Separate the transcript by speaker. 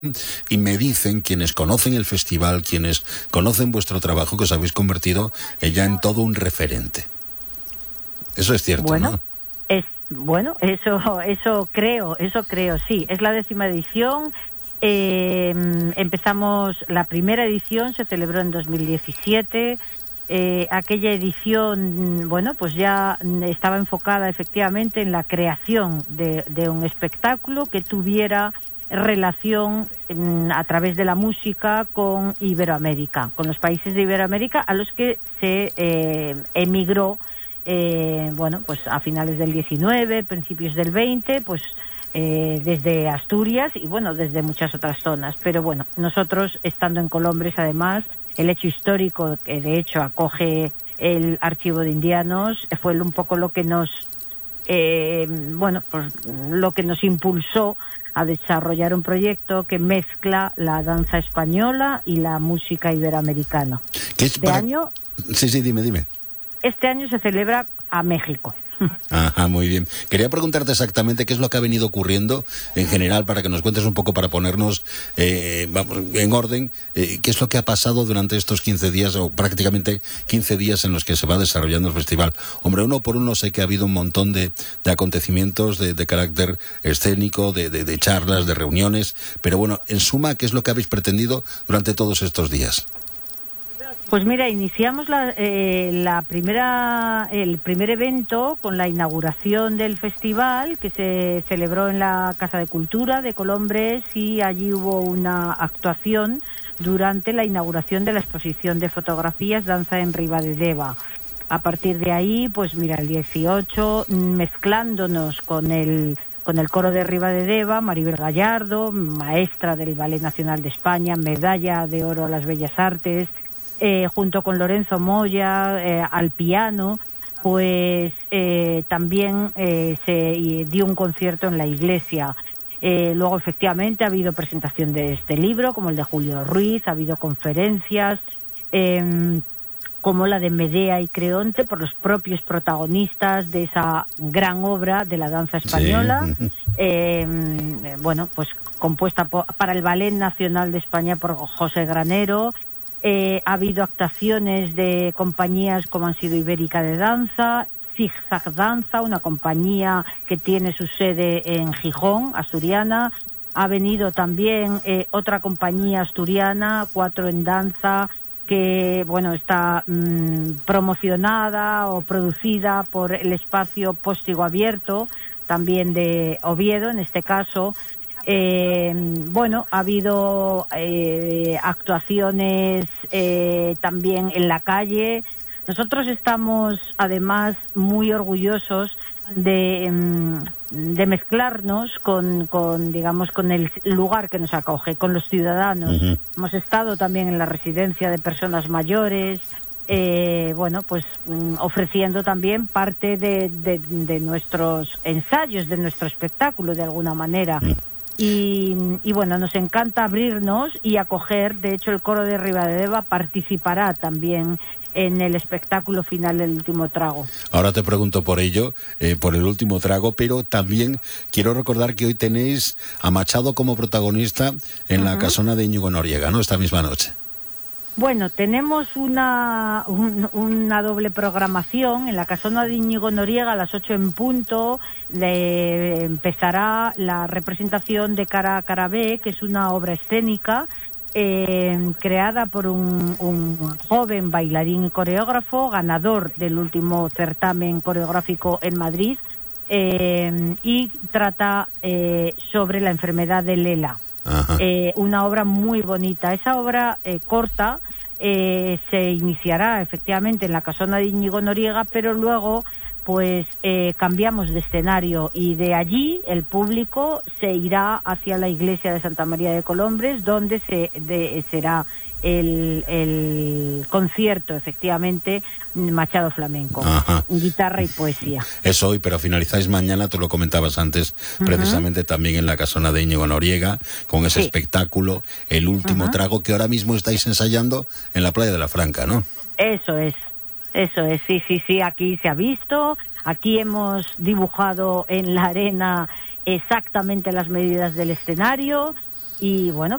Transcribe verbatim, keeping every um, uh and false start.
Speaker 1: Y me dicen quienes conocen el festival, quienes conocen vuestro trabajo, que os habéis convertido ya en todo un referente. Eso es cierto,
Speaker 2: bueno,
Speaker 1: ¿no?
Speaker 2: Es, bueno, eso, eso creo, eso creo, sí. Es la décima edición. Eh, empezamos, la primera edición se celebró en dos mil diecisiete. Eh, aquella edición, bueno, pues ya estaba enfocada efectivamente en la creación de, de un espectáculo que tuviera relación mm, a través de la música con Iberoamérica, con los países de Iberoamérica a los que se eh, emigró, eh, bueno, pues a finales del diecinueve, principios del veinte, pues eh, desde Asturias y bueno, desde muchas otras zonas. Pero bueno, nosotros estando en Colombres, además, el hecho histórico que de hecho acoge el Archivo de Indianos fue un poco lo que nos eh, bueno, pues lo que nos impulsó a desarrollar un proyecto que mezcla la danza española y la música iberoamericana.
Speaker 1: ¿Qué es
Speaker 2: Este
Speaker 1: para...
Speaker 2: año,
Speaker 1: Sí, sí, dime, dime.
Speaker 2: este año se celebra a México.
Speaker 1: Ajá, muy bien. Quería preguntarte exactamente qué es lo que ha venido ocurriendo en general, para que nos cuentes un poco, para ponernos eh, vamos, en orden, eh, qué es lo que ha pasado durante estos quince días, o prácticamente quince días en los que se va desarrollando el festival. Hombre, uno por uno sé que ha habido un montón de, de acontecimientos de, de carácter escénico, de, de, de charlas, de reuniones, pero bueno, en suma, ¿qué es lo que habéis pretendido durante todos estos días?
Speaker 2: Pues mira, iniciamos la, eh, la primera, el primer evento con la inauguración del festival, que se celebró en la Casa de Cultura de Colombres, y allí hubo una actuación durante la inauguración de la exposición de fotografías Danza en Ribadedeva. A partir de ahí, pues mira, el dieciocho, mezclándonos con el con el coro de Ribadedeva, Maribel Gallardo, maestra del Ballet Nacional de España, medalla de oro a las Bellas Artes, Eh, junto con Lorenzo Moya eh, al piano, pues eh, también eh, se dio un concierto en la iglesia. Eh, luego, efectivamente, ha habido presentación de este libro, como el de Julio Ruiz, ha habido conferencias, eh, como la de Medea y Creonte, por los propios protagonistas de esa gran obra de la danza española, sí. eh, bueno, pues compuesta por, para el Ballet Nacional de España por José Granero. Eh, ha habido actuaciones de compañías como han sido Ibérica de Danza, Zigzag Danza, una compañía que tiene su sede en Gijón, asturiana. Ha venido también eh, otra compañía asturiana, Cuatro en Danza, que bueno está mmm, promocionada o producida por el espacio Póstigo Abierto, también de Oviedo en este caso. Eh, bueno, ha habido eh, actuaciones eh, también en la calle. Nosotros estamos además muy orgullosos de, de mezclarnos con, con, digamos, con el lugar que nos acoge, con los ciudadanos. Uh-huh. Hemos estado también en la residencia de personas mayores, eh, bueno, pues ofreciendo también parte de, de, de nuestros ensayos, de nuestro espectáculo, de alguna manera. Uh-huh. Y, y bueno, nos encanta abrirnos y acoger. De hecho, el coro de Ribadedeva participará también en el espectáculo final del Último Trago.
Speaker 1: Ahora te pregunto por ello, eh, por el Último Trago, pero también quiero recordar que hoy tenéis a Machado como protagonista en uh-huh. la Casona de Íñigo Noriega, ¿no? Esta misma noche.
Speaker 2: Bueno, tenemos una, un, una doble programación. En la Casona de Íñigo Noriega a las ocho en punto de, empezará la representación de Cara a Cara B, que es una obra escénica eh, creada por un, un joven bailarín y coreógrafo, ganador del último certamen coreográfico en Madrid, eh, y trata eh, sobre la enfermedad de Lela. Eh, una obra muy bonita. Esa obra eh, corta eh, se iniciará efectivamente en la Casona de Íñigo Noriega, pero luego pues eh, cambiamos de escenario y de allí el público se irá hacia la iglesia de Santa María de Colombres, donde se de, será el, el concierto, efectivamente, Machado Flamenco. Ajá. Guitarra y poesía.
Speaker 1: Eso hoy, pero finalizáis mañana, tú lo comentabas antes, uh-huh. precisamente también en la Casona de Íñigo Noriega, con ese sí. espectáculo, El Último uh-huh. Trago, que ahora mismo estáis ensayando en la Playa de la Franca, ¿no?
Speaker 2: Eso es, eso es, sí, sí, sí, aquí se ha visto, aquí hemos dibujado en la arena exactamente las medidas del escenario. y bueno,